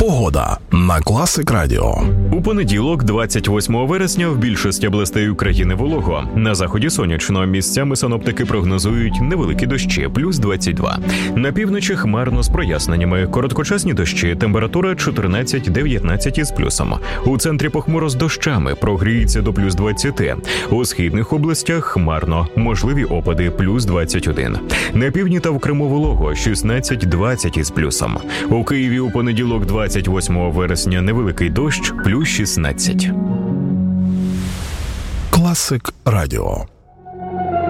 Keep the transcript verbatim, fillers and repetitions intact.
Погода на Класик Радіо. У понеділок, двадцять восьмого вересня, в більшості областей України волого. На заході сонячно. Місцями синоптики прогнозують невеликі дощі, плюс двадцять два. На півночі хмарно з проясненнями. Короткочасні дощі, температура чотирнадцять-дев'ятнадцять із плюсом. У центрі похмуро з дощами, прогріється до плюс двадцять. У східних областях хмарно, можливі опади, плюс двадцять один. На півдні та в Криму волого, шістнадцять-двадцять із плюсом. У Києві у понеділок, двадцять восьмого вересня, невеликий дощ, плюс шістнадцять. Класик Радіо.